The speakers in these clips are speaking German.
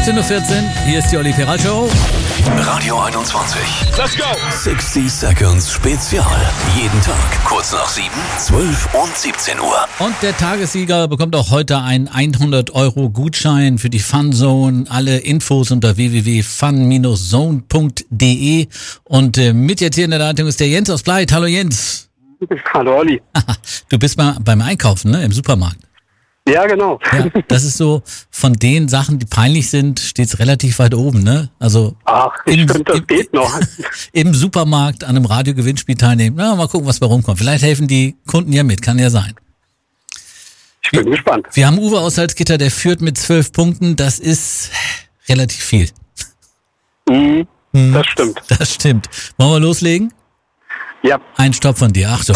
17:14 Uhr, hier ist die Olli Peral Show. Radio 21. Let's go! 60 Seconds Spezial. Jeden Tag kurz nach 7, 12 und 17 Uhr. Und der Tagessieger bekommt auch heute einen 100-Euro-Gutschein für die Funzone. Alle Infos unter www.fun-zone.de. Und mit jetzt hier in der Leitung ist der Jens aus Bleit. Hallo Jens. Hallo Olli. Du bist mal beim Einkaufen, ne? Im Supermarkt. Ja, genau. Ja, das ist so, von den Sachen, die peinlich sind, steht's relativ weit oben, ne? Also Ach, ich finde, das geht noch. Im Supermarkt an einem Radiogewinnspiel teilnehmen. Na, mal gucken, was bei rumkommt. Vielleicht helfen die Kunden ja mit, kann ja sein. Ich bin gespannt. Wir haben Uwe aus Salzgitter, der führt mit 12 Punkten. Das ist relativ viel. Das stimmt. Das stimmt. Wollen wir loslegen? Ja. Ein Stopp von dir. Achtung.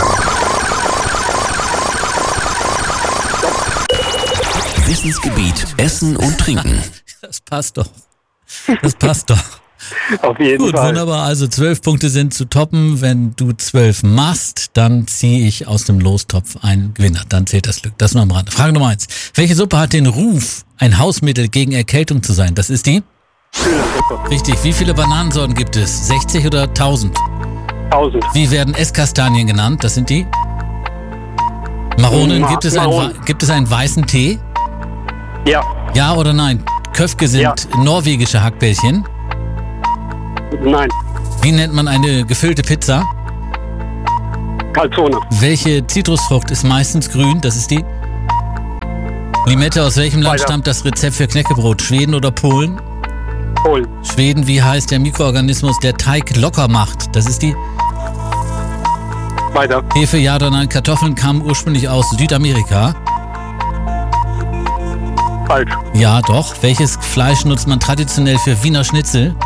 Wissensgebiet Essen und Trinken. Das passt doch. Das passt doch. Auf jeden Gut, Fall. wunderbar. Also 12 Punkte sind zu toppen. Wenn du 12 machst, dann ziehe ich aus dem Lostopf einen Gewinner. Dann zählt das Glück. Das nur am Rande. Frage Nummer 1. Welche Suppe hat den Ruf, ein Hausmittel gegen Erkältung zu sein? Das ist die? Richtig. Wie viele Bananensorten gibt es? 60 oder 1000? 1000. Wie werden Esskastanien genannt? Das sind die? Maronen. Gibt es einen weißen Tee? Ja. Ja oder nein? Köfke sind norwegische Hackbällchen. Nein. Wie nennt man eine gefüllte Pizza? Calzone. Welche Zitrusfrucht ist meistens grün? Das ist die? Limette. Aus welchem Land Weiter. stammt das Rezept für Knäckebrot? Schweden oder Polen? Polen. Schweden. Wie heißt der Mikroorganismus, der Teig locker macht? Das ist die? Weiter. Hefe. Ja oder nein? Kartoffeln kamen ursprünglich aus Südamerika. Falsch. Ja, doch. Welches Fleisch nutzt man traditionell für Wiener Schnitzel?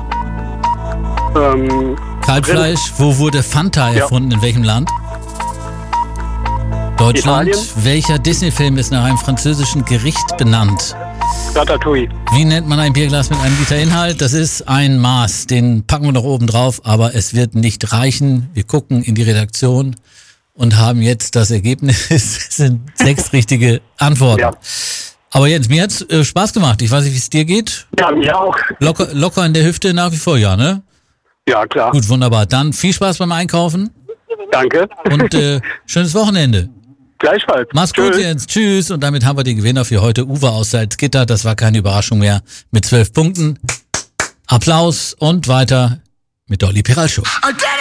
Kalbfleisch. Wo wurde Fanta erfunden? In welchem Land? Deutschland. Italien. Welcher Disney-Film ist nach einem französischen Gericht benannt? Ratatouille. Wie nennt man ein Bierglas mit einem Liter Inhalt? Das ist ein Maß. Den packen wir noch oben drauf, aber es wird nicht reichen. Wir gucken in die Redaktion und haben jetzt das Ergebnis. Es sind 6 richtige Antworten. Ja. Aber Jens, mir hat's Spaß gemacht. Ich weiß nicht, wie es dir geht. Ja, mir auch. Locker in der Hüfte nach wie vor, ja, ne? Ja, klar. Gut, wunderbar. Dann viel Spaß beim Einkaufen Danke. und schönes Wochenende. Gleichfalls. Mach's gut, Jens. Tschüss. Und damit haben wir den Gewinner für heute, Uwe aus Salzgitter. Das war keine Überraschung mehr. Mit 12 Punkten. Applaus und weiter mit der Olli Peral Show.